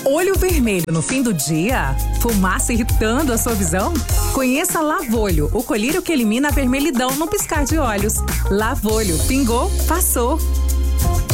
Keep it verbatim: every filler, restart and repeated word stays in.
Olho vermelho no fim do dia? Fumaça irritando a sua visão? Conheça Lavolho, o colírio que elimina a vermelhidão no piscar de olhos. Lavolho, pingou, passou.